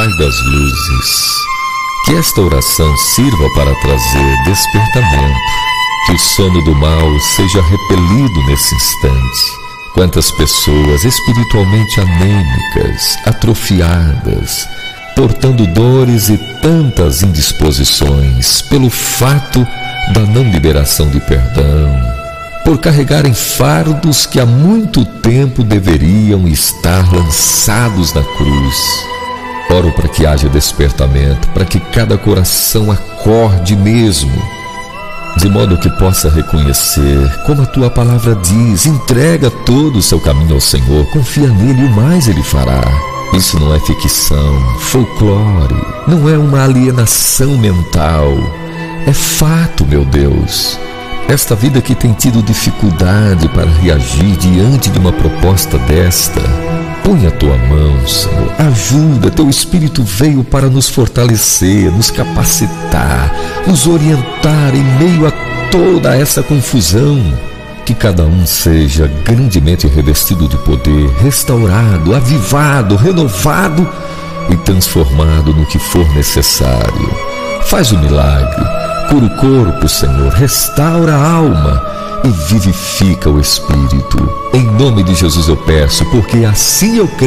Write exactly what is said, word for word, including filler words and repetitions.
Pai das luzes, que esta oração sirva para trazer despertamento, que o sono do mal seja repelido nesse instante. Quantas pessoas espiritualmente anêmicas, atrofiadas, portando dores e tantas indisposições pelo fato da não liberação de perdão, por carregarem fardos que há muito tempo deveriam estar lançados na cruz. Oro para que haja despertamento, para que cada coração acorde mesmo, de modo que possa reconhecer, como a tua palavra diz, entrega todo o seu caminho ao Senhor, confia nele e o mais ele fará. Isso não é ficção, folclore, não é uma alienação mental, é fato, meu Deus. Esta vida que tem tido dificuldade para reagir diante de uma proposta desta, põe a tua mão, Senhor, ajuda, teu Espírito veio para nos fortalecer, nos capacitar, nos orientar em meio a toda essa confusão. Que cada um seja grandemente revestido de poder, restaurado, avivado, renovado e transformado no que for necessário. Faz o milagre, cura o corpo, Senhor, restaura a alma e vivifica o espírito. Em nome de Jesus eu peço, porque assim eu creio.